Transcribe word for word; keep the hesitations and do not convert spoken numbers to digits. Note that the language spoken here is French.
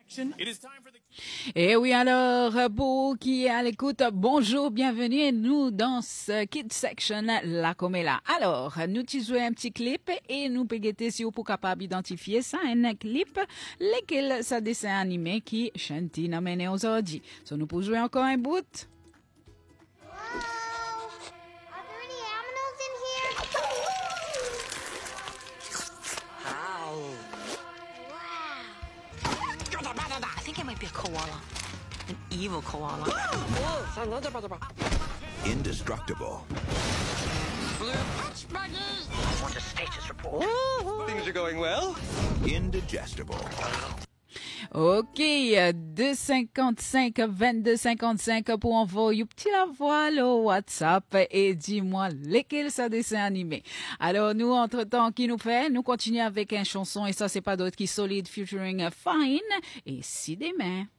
Et oui, alors, pour qui est à l'écoute, bonjour, bienvenue à nous dans ce Kids Section La Comela. Alors, nous t'y jouons un petit clip et nous péguetter si vous pour capable identifier ça, un clip, lequel ça dessin animé qui chanti n'a mené aujourd'hui. So, nous pour jouer encore un bout. I think it might be a koala. An evil koala. Indestructible. I want a status report. Things are going well. Indigestible. Ok, deux cinquante-cinq vingt-deux cinquante-cinq pour envoyer petit la voix au WhatsApp et dis-moi lesquels ça dessin animé. Alors nous, entre-temps, qui nous fait? Nous continuons avec une chanson et ça c'est pas d'autre qui Solid featuring Fine et Si demain.